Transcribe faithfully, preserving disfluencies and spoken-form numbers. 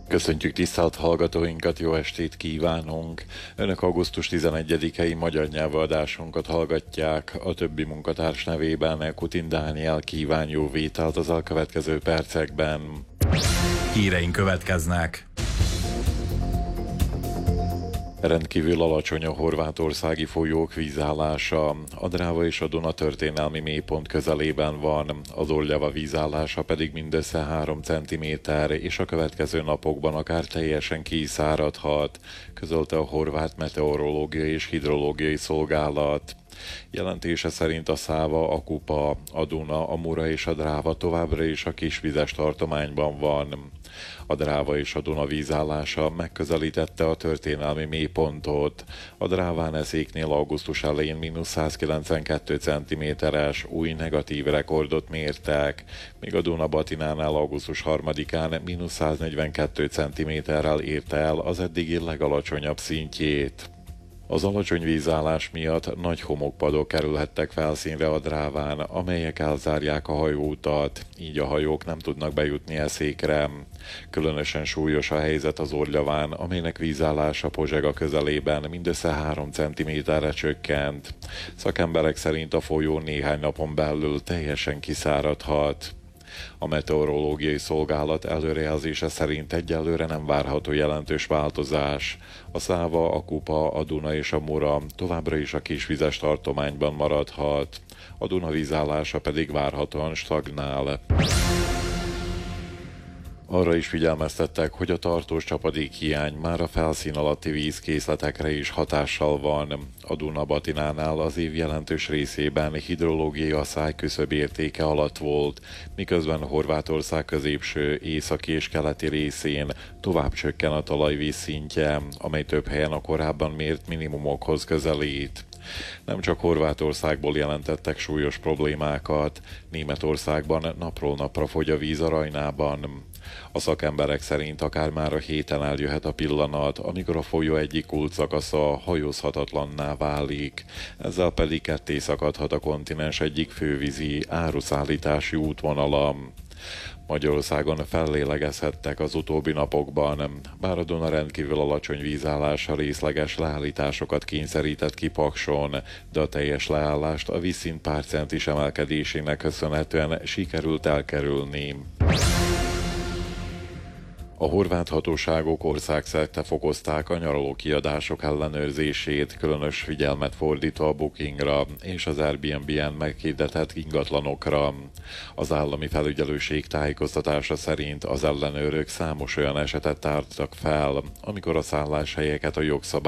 Köszöntjük tisztelt hallgatóinkat, jó estét kívánunk! Önök augusztus tizenegyedikei magyar nyelvadásunkat hallgatják. A többi munkatárs nevében Kutin Dániel kíván jó vételt az elkövetkező percekben. Híreink következnek. Rendkívül alacsony a horvátországi folyók vízállása. A Dráva és a Duna történelmi mélypont közelében van, az Orljava vízállása pedig mindössze három centiméter, és a következő napokban akár teljesen kiszáradhat, közölte a Horvát Meteorológiai és Hidrológiai Szolgálat. Jelentése szerint a Száva, a Kupa, a Duna, a Mura és a Dráva továbbra is a kisvizes tartományban van. A Dráva és a Duna vízállása megközelítette a történelmi mélypontot. A Dráván eszéknél augusztus elején mínusz százkilencvenkettő centiméteres új negatív rekordot mértek, míg a Duna Batinánál augusztus harmadikán mínusz száznegyvenkettő centiméterrel érte el az eddigi legalacsonyabb szintjét. Az alacsony vízállás miatt nagy homokpadok kerülhettek felszínre a Dráván, amelyek elzárják a hajóutat, így a hajók nem tudnak bejutni eszékre. Különösen súlyos a helyzet az Orljaván, amelynek vízállása Pozsega közelében mindössze három centiméterre csökkent. Szakemberek szerint a folyó néhány napon belül teljesen kiszáradhat. A meteorológiai szolgálat előrejelzése szerint egyelőre nem várható jelentős változás. A Száva, a Kupa, a Duna és a Mura továbbra is a kisvizes tartományban maradhat. A Duna vízállása pedig várhatóan stagnál. Arra is figyelmeztettek, hogy a tartós csapadékhiány már a felszín alatti vízkészletekre is hatással van. A Duna Batinánál az év jelentős részében hidrológiai asszály küszöb értéke alatt volt, miközben Horvátország középső, északi és keleti részén tovább csökken a talajvíz szintje, amely több helyen a korábban mért minimumokhoz közelít. Nem csak Horvátországból jelentettek súlyos problémákat, Németországban napról napra fogy a víz a Rajnában. A szakemberek szerint akár már a héten eljöhet a pillanat, amikor a folyó egyik kulcsszakasza hajózhatatlanná válik, ezzel pedig ketté szakadhat a kontinens egyik fővízi áruszállítási útvonala. Magyarországon fellélegezhettek az utóbbi napokban, bár a Duna rendkívül alacsony vízállása részleges leállításokat kényszerített ki Pakson, de a teljes leállást a vízszint pár centis emelkedésének köszönhetően sikerült elkerülni. A horvát hatóságok országszerte fokozták a nyaraló kiadások ellenőrzését, különös figyelmet fordítva a Bookingra és az Airbnb-en meghirdetett ingatlanokra. Az állami felügyelőség tájékoztatása szerint az ellenőrök számos olyan esetet tártak fel, amikor a szálláshelyeket a jogszabály